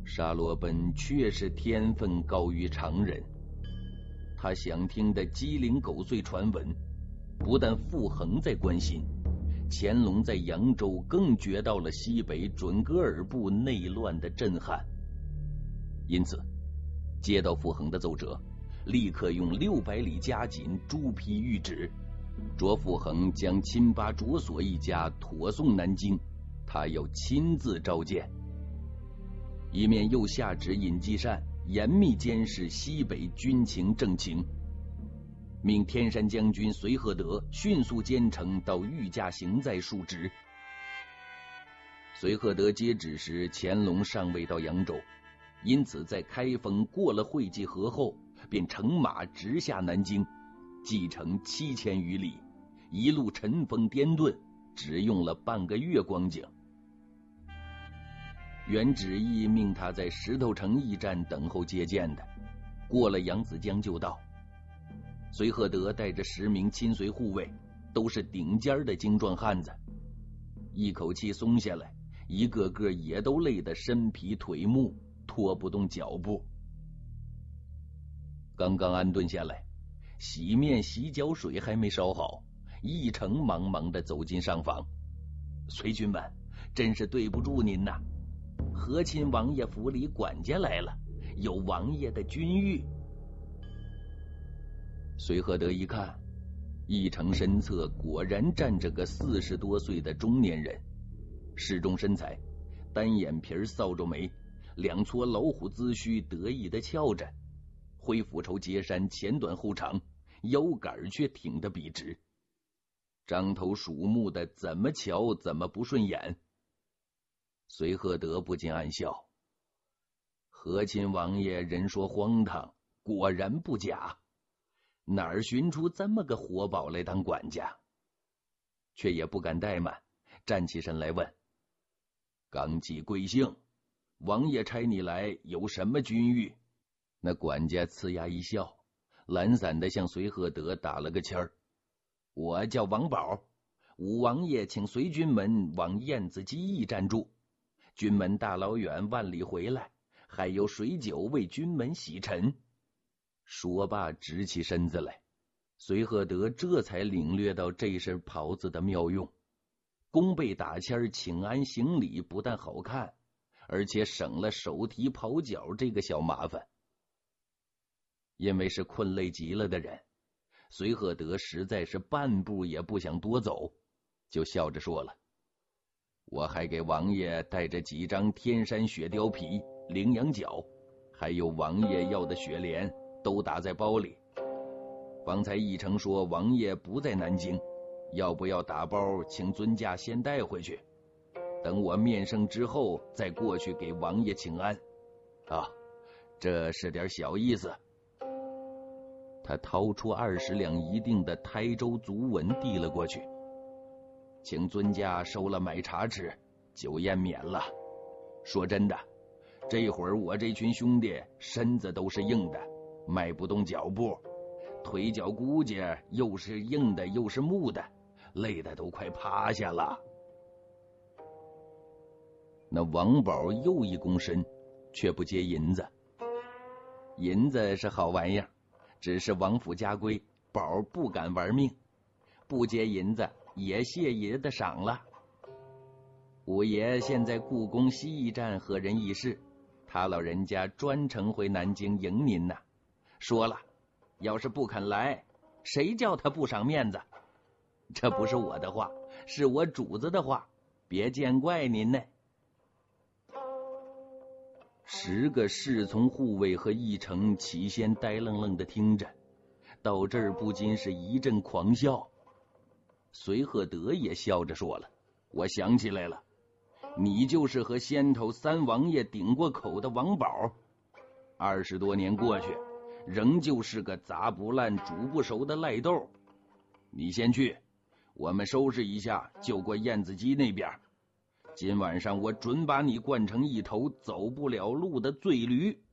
沙罗奔确实天分高于常人，他想听的鸡零狗碎传闻，不但傅恒在关心，乾隆在扬州更觉到了西北准噶尔部内乱的震撼。因此接到傅恒的奏折，立刻用600里加紧朱批谕旨，着傅恒将亲巴卓所一家妥送南京，他要亲自召见。一面又下旨尹继善严密监视西北军情政情，命天山将军随和德迅速兼程到御驾行在述职。随和德接旨时，乾隆尚未到扬州，因此在开封过了会稽河后，便乘马直下南京，计程7000余里，一路尘风颠顿，只用了半个月光景。原旨意命他在石头城驿站等候接见的，过了扬子江就到。随和德带着10名亲随护卫，都是顶尖的精壮汉子，一口气松下来，一个个也都累得身疲腿木，拖不动脚步。刚刚安顿下来，洗面洗脚水还没烧好，一程忙忙地走进上房。随军们，真是对不住您呐，和亲王爷府里管家来了，有王爷的军谕。随和德一看，一城身侧果然站着个40多岁的中年人，适中身材，单眼皮扫帚眉，2撮老虎髭须得意地翘着，灰斧绸结衫前短后长，腰杆却挺得笔直，张头鼠目的怎么瞧怎么不顺眼。随和德不禁暗笑，和亲王爷人说荒唐，果然不假，哪儿寻出这么个活宝来当管家？却也不敢怠慢，站起身来问：刚记贵姓？王爷差你来有什么军谕？那管家呲牙一笑，懒散地向随和德打了个签儿：我叫王宝，武王爷请随军门往燕子矶驿站住，军门大老远万里回来，还有水酒为军门洗尘。说罢直起身子来，随和德这才领略到这身袍子的妙用。弓背打签请安行礼不但好看，而且省了手提袍脚这个小麻烦。因为是困累极了的人，随和德实在是半步也不想多走，就笑着说了：我还给王爷带着几张天山雪貂皮、羚羊角，还有王爷要的雪莲，都打在包里。方才议程说王爷不在南京，要不要打包请尊驾先带回去，等我面圣之后再过去给王爷请安啊，这是点小意思。他掏出20两一锭的台州足文递了过去，请尊驾收了买茶吃，酒宴免了。说真的，这会儿我这群兄弟身子都是硬的，迈不动脚步，腿脚骨节又是硬的又是木的，累得都快趴下了。那王宝又一躬身，却不接银子。银子是好玩意儿，只是王府家规，宝不敢玩命，不接银子也谢爷的赏了。五爷现在故宫西驿站和人议事，他老人家专程回南京迎您呐，说了要是不肯来，谁叫他不赏面子？这不是我的话，是我主子的话，别见怪您呢。10个侍从护卫和议程起先呆愣愣的听着，到这儿不禁是一阵狂笑。随和德也笑着说了：我想起来了，你就是和先头3王爷顶过口的王宝，20多年过去，仍旧是个砸不烂煮不熟的赖豆。你先去，我们收拾一下就过燕子矶那边，今晚上我准把你惯成一头走不了路的醉驴。